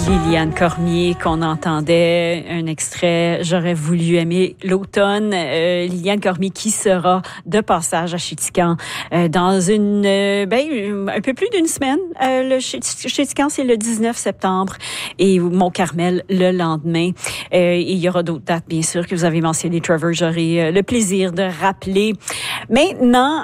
Liliane Cormier qu'on entendait, un extrait « J'aurais voulu aimer l'automne ». Liliane Cormier qui sera de passage à Chéticamp dans un peu plus d'une semaine. Le Chéticamp, c'est le 19 septembre et Mont-Carmel le lendemain. Il y aura d'autres dates, bien sûr, que vous avez mentionnées, Trevor. J'aurai le plaisir de rappeler. Maintenant,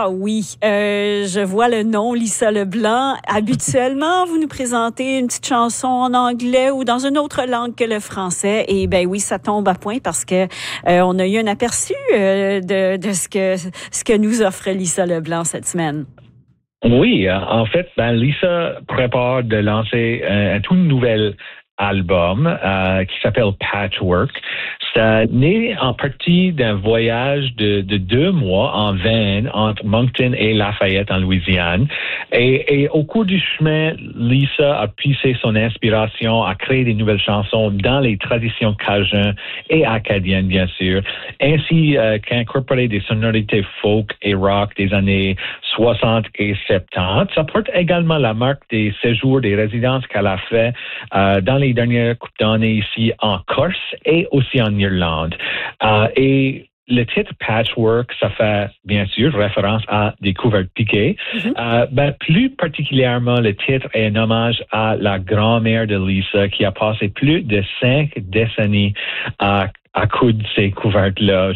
je vois le nom, Lisa Leblanc. Habituellement, vous nous présentez une petite chanson en anglais ou dans une autre langue que le français. Et ça tombe à point parce que on a eu un aperçu de ce que nous offre Lisa Leblanc cette semaine. Oui, en fait, Lisa prépare de lancer un tout nouvel album qui s'appelle Patchwork. Ça naît en partie d'un voyage de 2 mois en van entre Moncton et Lafayette en Louisiane. Et au cours du chemin, Lisa a puisé son inspiration à créer des nouvelles chansons dans les traditions cajun et acadiennes, bien sûr, ainsi qu'à incorporer des sonorités folk et rock des années 60 et 70. Ça porte également la marque des séjours, des résidences qu'elle a fait dans les dernières coupes d'années ici en Corse et aussi en Irlande. Et le titre Patchwork, ça fait bien sûr référence à des couvertes piquées. Plus particulièrement, le titre est un hommage à la grand-mère de Lisa qui a passé plus de 5 décennies à coudre ces couvertes-là.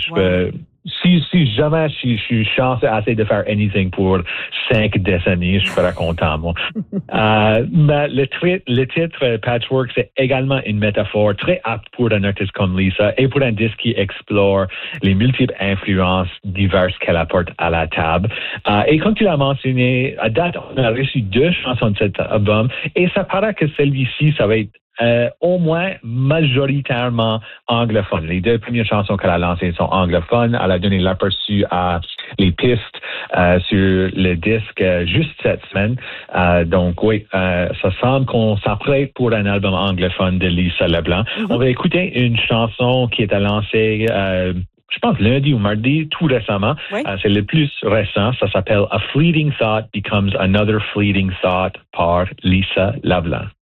Si jamais je suis chanceux assez de faire anything pour 5 décennies, je serais content, moi. Mais le titre Patchwork, c'est également une métaphore très apte pour un artiste comme Lisa et pour un disque qui explore les multiples influences diverses qu'elle apporte à la table. Et comme tu l'as mentionné, à date, on a reçu 2 chansons de cet album et ça paraît que celui-ci, ça va être au moins majoritairement anglophone. Les 2 premières chansons qu'elle a lancées sont anglophones. Elle a donné l'aperçu à les pistes sur le disque juste cette semaine. Donc oui, ça semble qu'on s'apprête pour un album anglophone de Lisa Leblanc. On va écouter une chanson qui est lancée je pense lundi ou mardi, tout récemment. Oui. C'est le plus récent. Ça s'appelle A Fleeting Thought Becomes Another Fleeting Thought par Lisa Leblanc.